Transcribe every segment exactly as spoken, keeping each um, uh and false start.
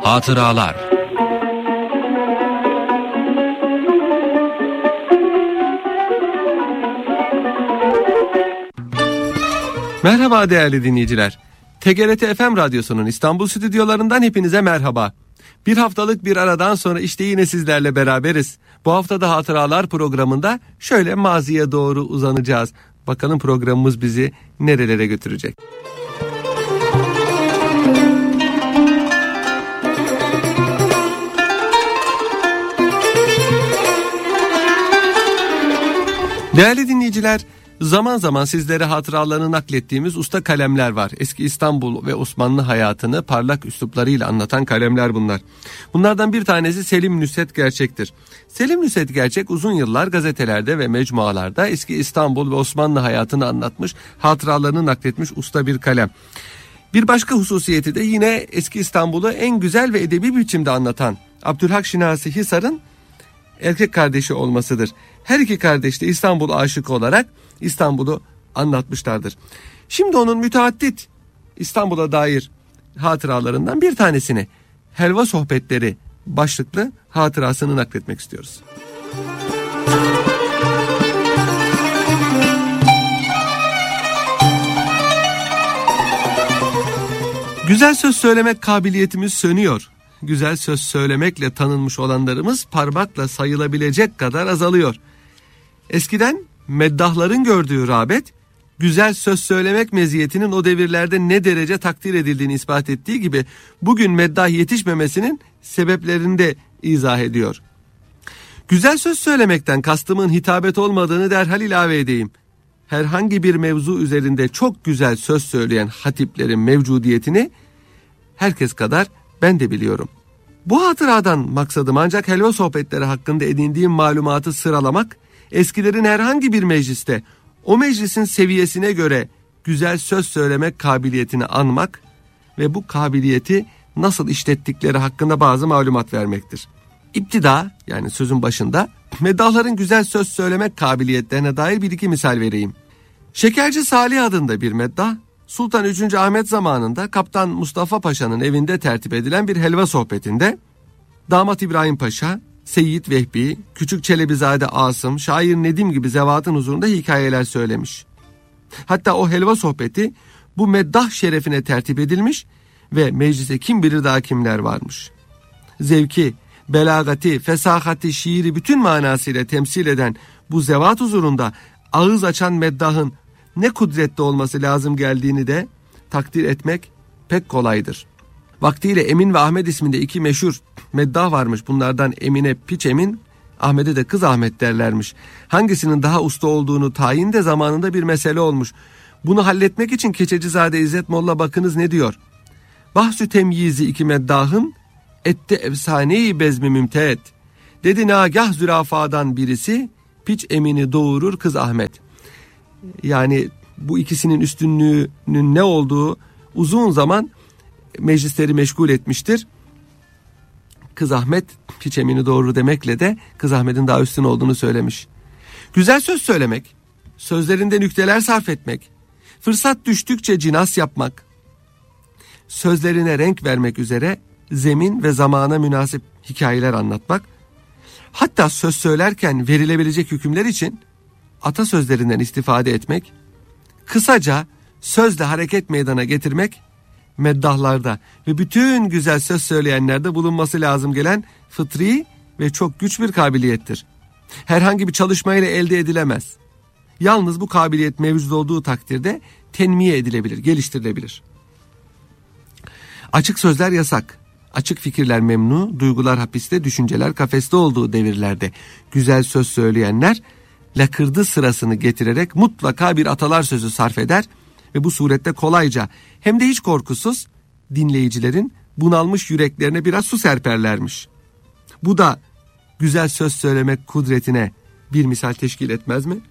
Hatıralar. Merhaba değerli dinleyiciler. T G R T F M Radyosu'nun İstanbul stüdyolarından hepinize merhaba. Bir haftalık bir aradan sonra işte yine sizlerle beraberiz. Bu hafta da Hatıralar programında şöyle maziye doğru uzanacağız. Bakalım programımız bizi nerelere götürecek. Değerli dinleyiciler, zaman zaman sizlere hatıralarını naklettiğimiz usta kalemler var. Eski İstanbul ve Osmanlı hayatını parlak üsluplarıyla anlatan kalemler bunlar. Bunlardan bir tanesi Selim Nusret Gerçek'tir. Selim Nusret Gerçek uzun yıllar gazetelerde ve mecmualarda eski İstanbul ve Osmanlı hayatını anlatmış, hatıralarını nakletmiş usta bir kalem. Bir başka hususiyeti de yine eski İstanbul'u en güzel ve edebi biçimde anlatan Abdülhak Şinasi Hisar'ın erkek kardeşi olmasıdır. Her iki kardeş de İstanbul aşıkı olarak İstanbul'u anlatmışlardır. Şimdi onun müteaddit İstanbul'a dair hatıralarından bir tanesini, Helva Sohbetleri başlıklı hatırasını nakletmek istiyoruz. Güzel söz söylemek kabiliyetimiz sönüyor. Güzel söz söylemekle tanınmış olanlarımız parmakla sayılabilecek kadar azalıyor. Eskiden meddahların gördüğü rağbet, güzel söz söylemek meziyetinin o devirlerde ne derece takdir edildiğini ispat ettiği gibi bugün meddah yetişmemesinin sebeplerini de izah ediyor. Güzel söz söylemekten kastımın hitabet olmadığını derhal ilave edeyim. Herhangi bir mevzu üzerinde çok güzel söz söyleyen hatiplerin mevcudiyetini herkes kadar ben de biliyorum. Bu hatıradan maksadım ancak helva sohbetleri hakkında edindiğim malumatı sıralamak, eskilerin herhangi bir mecliste o meclisin seviyesine göre güzel söz söylemek kabiliyetini anmak ve bu kabiliyeti nasıl işlettikleri hakkında bazı malumat vermektir. İptida, yani sözün başında meddahların güzel söz söylemek kabiliyetlerine dair bir iki misal vereyim. Şekerci Salih adında bir meddah, Sultan üçüncü Ahmet zamanında Kaptan Mustafa Paşa'nın evinde tertip edilen bir helva sohbetinde Damat İbrahim Paşa, Seyyid Vehbi, Küçük Çelebizade Asım, Şair Nedim gibi zevatın huzurunda hikayeler söylemiş. Hatta o helva sohbeti bu meddah şerefine tertip edilmiş ve meclise kim bilir daha kimler varmış. Zevki, belagati, fesahati, şiiri bütün manasıyla temsil eden bu zevat huzurunda ağız açan meddahın ne kudretli olması lazım geldiğini de takdir etmek pek kolaydır. Vaktiyle Emin ve Ahmet isminde iki meşhur meddah varmış. Bunlardan Emin'e Piç Emin, Ahmet'e de Kız Ahmet derlermiş. Hangisinin daha usta olduğunu tayin de zamanında bir mesele olmuş. Bunu halletmek için Keçecizade İzzet Molla bakınız ne diyor? Bahsü temyizi iki meddahın ette efsane-i bezmi mümteet. Dedi nagah zürafadan birisi Piç Emin'i doğurur Kız Ahmet. Yani bu ikisinin üstünlüğünün ne olduğu uzun zaman meclisleri meşgul etmiştir. Kız Ahmet Piç Emin'i doğurur demekle de Kız Ahmet'in daha üstün olduğunu söylemiş. Güzel söz söylemek, sözlerinde nükteler sarf etmek, fırsat düştükçe cinas yapmak, sözlerine renk vermek üzere zemin ve zamana münasip hikayeler anlatmak, hatta söz söylerken verilebilecek hükümler için atasözlerinden istifade etmek, kısaca sözle hareket meydana getirmek, meddahlarda ve bütün güzel söz söyleyenlerde bulunması lazım gelen fıtri ve çok güç bir kabiliyettir. Herhangi bir çalışmayla elde edilemez. Yalnız bu kabiliyet mevcut olduğu takdirde tenmiye edilebilir, geliştirilebilir. Açık sözler yasak, açık fikirler memnu, duygular hapiste, düşünceler kafeste olduğu devirlerde güzel söz söyleyenler lakırdı sırasını getirerek mutlaka bir atalar sözü sarf eder ve bu surette kolayca hem de hiç korkusuz dinleyicilerin bunalmış yüreklerine biraz su serperlermiş. Bu da güzel söz söylemek kudretine bir misal teşkil etmez mi?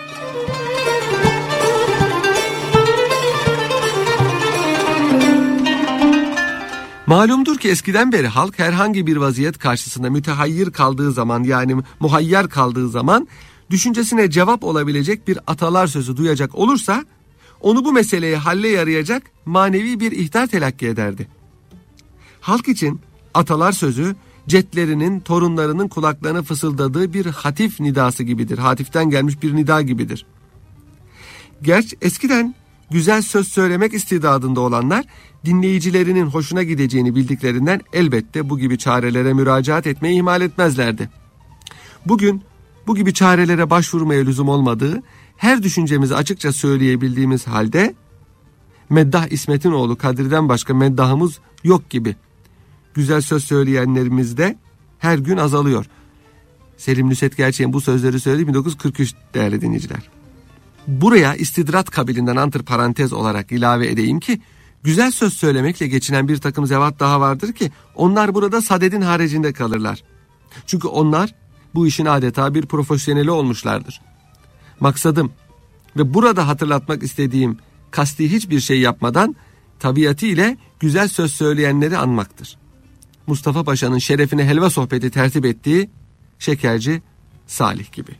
Malumdur ki eskiden beri halk herhangi bir vaziyet karşısında mütehayyir kaldığı zaman, yani muhayyer kaldığı zaman düşüncesine cevap olabilecek bir atalar sözü duyacak olursa onu bu meseleye halle yarayacak manevi bir ihtar telakki ederdi. Halk için Atalar sözü cetlerinin torunlarının kulaklarına fısıldadığı bir hatif nidası gibidir. Hatiften gelmiş bir nida gibidir. Gerçi eskiden güzel söz söylemek istidadında olanlar dinleyicilerinin hoşuna gideceğini bildiklerinden elbette bu gibi çarelere müracaat etmeyi ihmal etmezlerdi. Bugün bu gibi çarelere başvurmaya lüzum olmadığı, her düşüncemizi açıkça söyleyebildiğimiz halde Meddah İsmet'inoğlu Kadri'den başka meddahımız yok gibi. Güzel söz söyleyenlerimiz de her gün azalıyor. Selim Nusret Gerçek'in bu sözleri söyledi bin dokuz yüz kırk üç değerli dinleyiciler. Buraya istidrat kabilinden antiparantez olarak ilave edeyim ki güzel söz söylemekle geçinen bir takım zevat daha vardır ki onlar burada sadedin haricinde kalırlar. Çünkü onlar bu işin adeta bir profesyoneli olmuşlardır. Maksadım ve burada hatırlatmak istediğim kasti hiçbir şey yapmadan tabiatıyla güzel söz söyleyenleri anmaktır. Mustafa Paşa'nın şerefine helva sohbeti tertip ettiği Şekerci Salih gibi.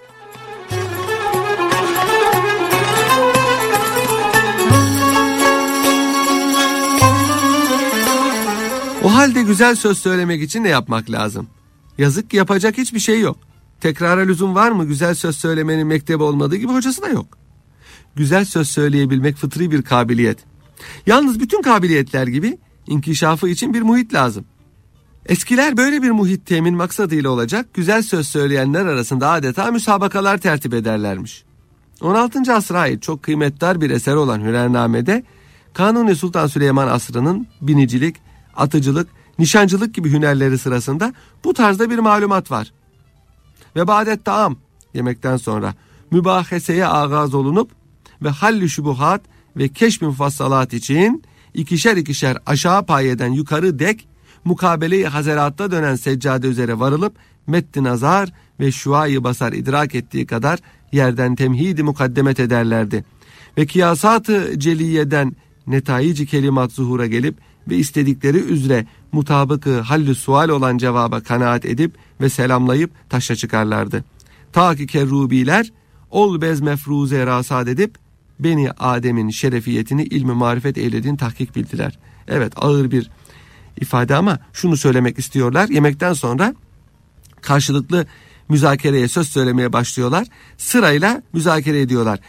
O halde güzel söz söylemek için ne yapmak lazım? Yazık ki yapacak hiçbir şey yok. Tekrara lüzum var mı? Güzel söz söylemenin mektebi olmadığı gibi hocası da yok. Güzel söz söyleyebilmek fıtri bir kabiliyet. Yalnız bütün kabiliyetler gibi inkişafı için bir muhit lazım. Eskiler böyle bir muhit temin maksadıyla olacak güzel söz söyleyenler arasında adeta müsabakalar tertip ederlermiş. on altıncı asra ait çok kıymetli bir eser olan Hünernâme'de Kanuni Sultan Süleyman asrının binicilik, atıcılık, nişancılık gibi hünerleri sırasında bu tarzda bir malumat var. Ve ba'det taam yemekten sonra mübaheseye ağaz olunup ve hallü şubuhat ve keşf-i mufassalat için ikişer ikişer aşağı payeden yukarı dek mukabele-i hazeratta dönen seccade üzere varılıp metti nazar ve şuayı basar idrak ettiği kadar yerden temhidi mukaddemet ederlerdi. Ve kıyasat-ı celiyeden netayici kelimat zuhura gelip ve istedikleri üzere mutabıkı hallü sual olan cevaba kanaat edip ve selamlayıp taşa çıkarlardı. Ta ki kerrubiler ol bez mefruze rasad edip Beni Adem'in şerefiyetini ilmi marifet eylediğini tahkik bildiler. Evet, ağır bir ifade ama şunu söylemek istiyorlar. Yemekten sonra karşılıklı müzakereye söz söylemeye başlıyorlar. Sırayla müzakere ediyorlar.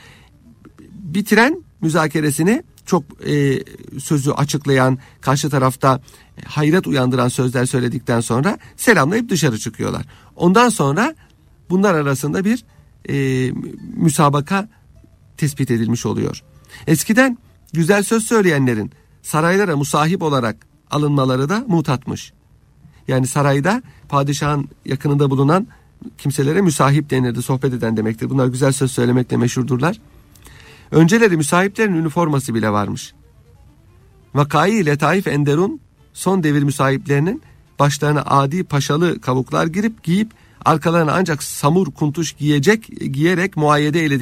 Bitiren müzakeresini çok e, sözü açıklayan, karşı tarafta hayret uyandıran sözler söyledikten sonra selamlayıp dışarı çıkıyorlar. Ondan sonra bunlar arasında bir e, müsabaka tespit edilmiş oluyor. Eskiden güzel söz söyleyenlerin saraylara musahip olarak alınmaları da mutatmış. Yani sarayda padişahın yakınında bulunan kimselere müsahip denirdi, sohbet eden demektir. Bunlar güzel söz söylemekle meşhurdurlar. Önceleri müsahiplerin üniforması bile varmış. Vakayı Letaif Enderun son devir müsahiplerinin başlarına adi paşalı kavuklar girip giyip arkalarına ancak samur kuntuş giyecek giyerek muayyede eyledi.